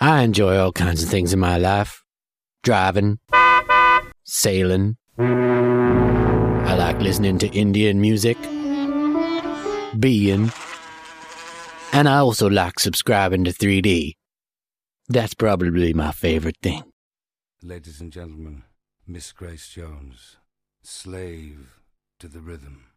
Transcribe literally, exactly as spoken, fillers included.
I enjoy all kinds of things in my life. Driving, sailing. I like listening to Indian music. Being. And I also like subscribing to three D. That's probably my favorite thing. Ladies and gentlemen, Miss Grace Jones, slave to the rhythm.